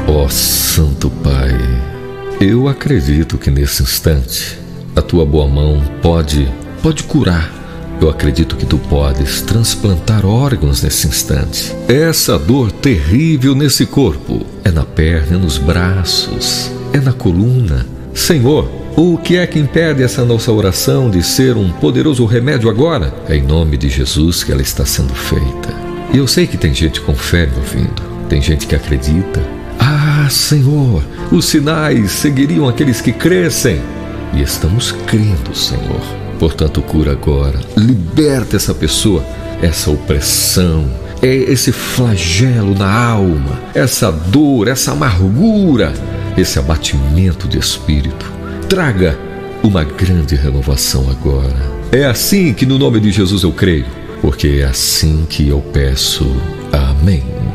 Ó Santo Pai, eu acredito que nesse instante a tua boa mão pode curar. Eu acredito que tu podes transplantar órgãos nesse instante. Essa dor terrível nesse corpo é na perna, é nos braços, é na coluna. Senhor, o que é que impede essa nossa oração de ser um poderoso remédio agora? É em nome de Jesus que ela está sendo feita. E eu sei que tem gente com fé me ouvindo, tem gente que acredita. Ah, Senhor, os sinais seguiriam aqueles que crescem. E estamos crendo, Senhor. Portanto, cura agora, liberta essa pessoa, essa opressão, esse flagelo na alma, essa dor, essa amargura, esse abatimento de espírito. Traga uma grande renovação agora. É assim que no nome de Jesus eu creio, porque é assim que eu peço. Amém.